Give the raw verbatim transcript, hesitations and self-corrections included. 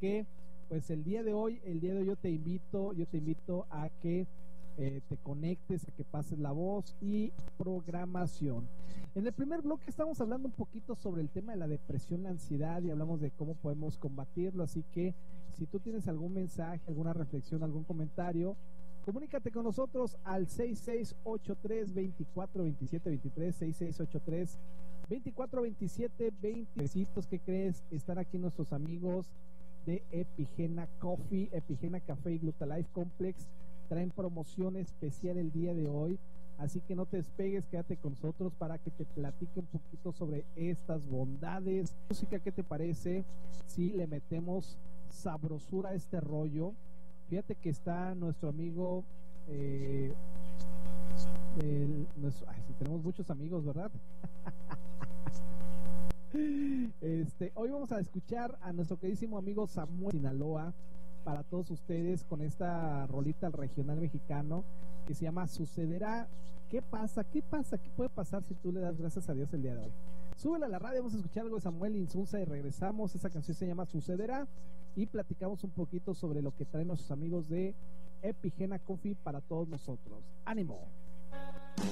que pues el día de hoy, el día de hoy yo te invito, yo te invito a que eh, te conectes, a que pases la voz y programación. En el primer bloque estamos hablando un poquito sobre el tema de la depresión, la ansiedad y hablamos de cómo podemos combatirlo, así que si tú tienes algún mensaje, alguna reflexión, algún comentario, comunícate con nosotros al seis seis ocho tres, dos cuatro dos siete dos tres, seis seis ocho tres, dos cuatro dos siete veinte. Besitos, ¿qué crees? Están aquí nuestros amigos de Epigena Coffee, Epigena Café y Glutalife Complex. Traen promoción especial el día de hoy, así que no te despegues, quédate con nosotros para que te platique un poquito sobre estas bondades. Música, ¿qué te parece si le metemos sabrosura a este rollo? Fíjate que está nuestro amigo eh, el, nuestro, ay, si tenemos muchos amigos, ¿verdad? Este, hoy vamos a escuchar a nuestro queridísimo amigo Samuel Sinaloa para todos ustedes con esta rolita al regional mexicano que se llama Sucederá. ¿Qué pasa? ¿Qué pasa? ¿Qué puede pasar si tú le das gracias a Dios el día de hoy? Súbela a la radio, vamos a escuchar algo de Samuel Insunza y regresamos. Esa canción se llama Sucederá y platicamos un poquito sobre lo que traen nuestros amigos de Epigena Coffee para todos nosotros. ¡Ánimo!